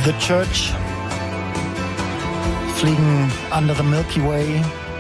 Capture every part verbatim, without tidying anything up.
The Church fliegen under the Milky Way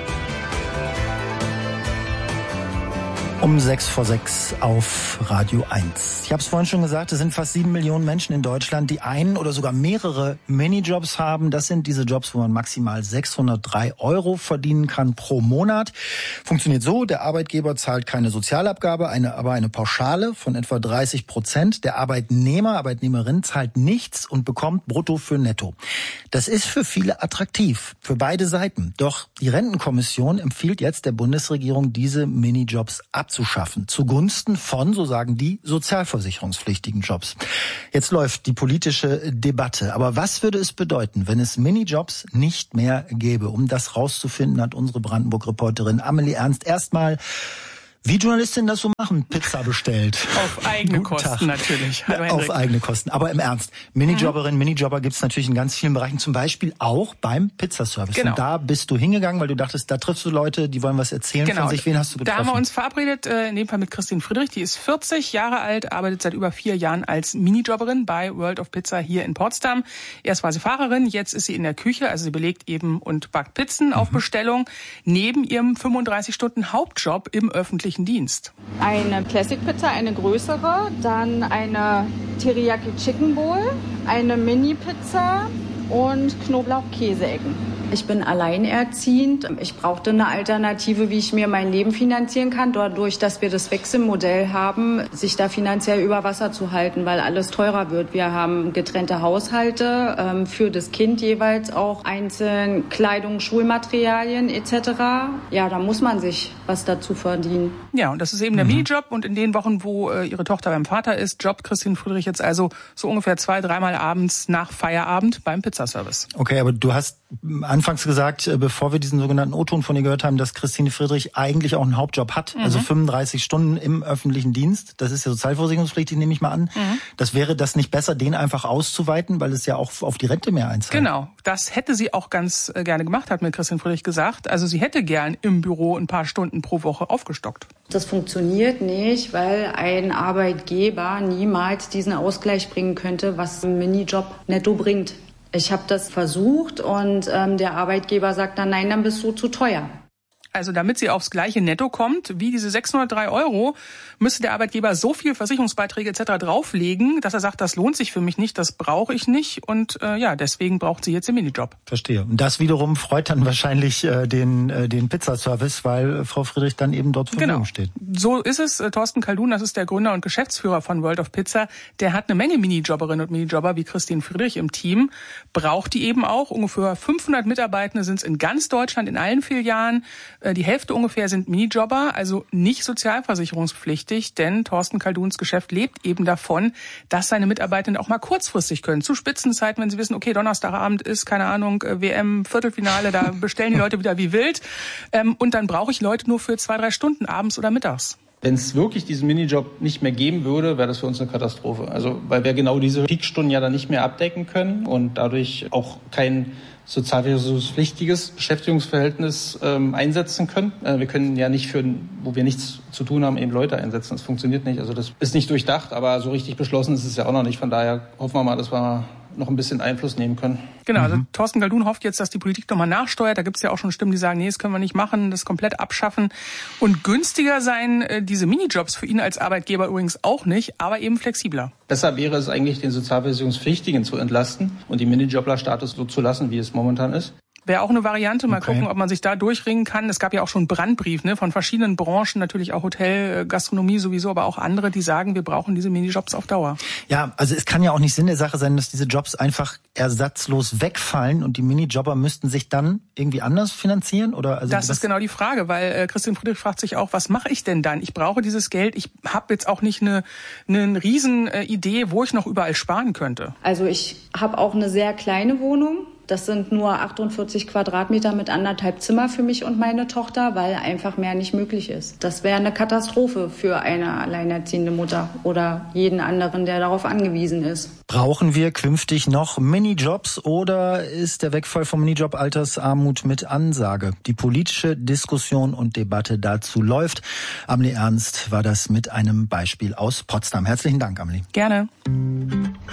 um sechs vor sechs auf Radio eins. Ich habe es vorhin schon gesagt, es sind fast sieben Millionen Menschen in Deutschland, die einen oder sogar mehrere Minijobs haben. Das sind diese Jobs, wo man maximal sechshundertdrei Euro verdienen kann pro Monat. Funktioniert so, der Arbeitgeber zahlt keine Sozialabgabe, eine, aber eine Pauschale von etwa dreißig Prozent. Der Arbeitnehmer, Arbeitnehmerin zahlt nichts und bekommt brutto für netto. Das ist für viele attraktiv, für beide Seiten. Doch die Rentenkommission empfiehlt jetzt der Bundesregierung, diese Minijobs abzuschaffen. Zugunsten von, so sagen die, sozialversicherungspflichtigen Jobs. Jetzt läuft die politische Debatte. Aber was würde es bedeuten, wenn es Minijobs nicht mehr gäbe? Um das rauszufinden, hat unsere Brandenburg-Reporterin Amelie Ernst erstmal, wie Journalistinnen das so machen, Pizza bestellt. Auf eigene Kosten natürlich. Hallo, auf eigene Kosten. Aber im Ernst, Minijobberinnen, mhm. Minijobber gibt es natürlich in ganz vielen Bereichen, zum Beispiel auch beim Pizzaservice. Genau. Und da bist du hingegangen, weil du dachtest, da triffst du Leute, die wollen was erzählen genau. von sich. Wen hast du getroffen? Da haben wir uns verabredet, in dem Fall mit Christine Friedrich. Die ist vierzig Jahre alt, arbeitet seit über vier Jahren als Minijobberin bei World of Pizza hier in Potsdam. Erst war sie Fahrerin, jetzt ist sie in der Küche, also sie belegt eben und backt Pizzen mhm. auf Bestellung, neben ihrem fünfunddreißig Stunden Hauptjob im öffentlichen Dienst. Eine Classic Pizza, eine größere, dann eine Teriyaki Chicken Bowl, eine Mini Pizza und Knoblauch-Käse-Ecken. Ich bin alleinerziehend. Ich brauchte eine Alternative, wie ich mir mein Leben finanzieren kann. Dadurch, dass wir das Wechselmodell haben, sich da finanziell über Wasser zu halten, weil alles teurer wird. Wir haben getrennte Haushalte, ähm, für das Kind jeweils auch einzeln Kleidung, Schulmaterialien et cetera. Ja, da muss man sich was dazu verdienen. Ja, und das ist eben der mhm. Minijob. Und in den Wochen, wo äh, ihre Tochter beim Vater ist, jobbt Christine Friedrich jetzt also so ungefähr zwei, dreimal abends nach Feierabend beim Pizzaservice. Okay, aber du hast anfangs gesagt, bevor wir diesen sogenannten O-Ton von dir gehört haben, dass Christine Friedrich eigentlich auch einen Hauptjob hat, mhm. also fünfunddreißig Stunden im öffentlichen Dienst. Das ist ja sozialversicherungspflichtig, nehme ich mal an. Mhm. Das wäre das nicht besser, den einfach auszuweiten, weil es ja auch auf die Rente mehr einzahlt? Genau, das hätte sie auch ganz gerne gemacht, hat mir Christine Friedrich gesagt. Also sie hätte gern im Büro ein paar Stunden pro Woche aufgestockt. Das funktioniert nicht, weil ein Arbeitgeber niemals diesen Ausgleich bringen könnte, was ein Minijob netto bringt. Ich habe das versucht und ähm, der Arbeitgeber sagt dann, nein, dann bist du zu teuer. Also damit sie aufs gleiche Netto kommt, wie diese sechshundertdrei Euro, müsste der Arbeitgeber so viel Versicherungsbeiträge et cetera drauflegen, dass er sagt, das lohnt sich für mich nicht, das brauche ich nicht. Und äh, ja, deswegen braucht sie jetzt den Minijob. Verstehe. Und das wiederum freut dann wahrscheinlich äh, den äh, den Pizzaservice, weil äh, Frau Friedrich dann eben dort zur Verfügung genau. steht. So ist es. Äh, Thorsten Kaldun, das ist der Gründer und Geschäftsführer von World of Pizza, der hat eine Menge Minijobberinnen und Minijobber wie Christine Friedrich im Team. Braucht die eben auch. Ungefähr fünfhundert Mitarbeitende sind es in ganz Deutschland, in allen Filialen. Äh, die Hälfte ungefähr sind Minijobber, also nicht sozialversicherungspflichtig, denn Thorsten Kalduns Geschäft lebt eben davon, dass seine Mitarbeitenden auch mal kurzfristig können. Zu Spitzenzeiten, wenn sie wissen, okay, Donnerstagabend ist, keine Ahnung, W M-Viertelfinale, da bestellen die Leute wieder wie wild. Und dann brauche ich Leute nur für zwei, drei Stunden abends oder mittags. Wenn es wirklich diesen Minijob nicht mehr geben würde, wäre das für uns eine Katastrophe. Also weil wir genau diese Peakstunden ja dann nicht mehr abdecken können und dadurch auch kein sozialversicherungspflichtiges Beschäftigungsverhältnis ähm, einsetzen können. Äh, wir können ja nicht für, wo wir nichts zu tun haben, eben Leute einsetzen. Das funktioniert nicht. Also das ist nicht durchdacht, aber so richtig beschlossen ist es ja auch noch nicht. Von daher hoffen wir mal, dass wir noch ein bisschen Einfluss nehmen können. Genau, also mhm. Thorsten Kaldun hofft jetzt, dass die Politik nochmal nachsteuert. Da gibt es ja auch schon Stimmen, die sagen, nee, das können wir nicht machen, das komplett abschaffen. Und günstiger seien äh, diese Minijobs für ihn als Arbeitgeber übrigens auch nicht, aber eben flexibler. Besser wäre es eigentlich, den Sozialversicherungspflichtigen zu entlasten und die Minijobler-Status so zu lassen, wie es momentan ist. Wäre auch eine Variante. Mal okay. gucken, ob man sich da durchringen kann. Es gab ja auch schon einen Brandbrief, ne, von verschiedenen Branchen, natürlich auch Hotel, Gastronomie sowieso, aber auch andere, die sagen, wir brauchen diese Minijobs auf Dauer. Ja, also es kann ja auch nicht Sinn der Sache sein, dass diese Jobs einfach ersatzlos wegfallen und die Minijobber müssten sich dann irgendwie anders finanzieren? Oder also das ist genau die Frage, weil äh, Christine Friedrich fragt sich auch, was mache ich denn dann? Ich brauche dieses Geld. Ich habe jetzt auch nicht eine, eine riesen äh, Idee, wo ich noch überall sparen könnte. Also ich habe auch eine sehr kleine Wohnung. Das sind nur achtundvierzig Quadratmeter mit anderthalb Zimmer für mich und meine Tochter, weil einfach mehr nicht möglich ist. Das wäre eine Katastrophe für eine alleinerziehende Mutter oder jeden anderen, der darauf angewiesen ist. Brauchen wir künftig noch Minijobs oder ist der Wegfall vom Minijob Altersarmut mit Ansage? Die politische Diskussion und Debatte dazu läuft. Amelie Ernst war das mit einem Beispiel aus Potsdam. Herzlichen Dank, Amelie. Gerne.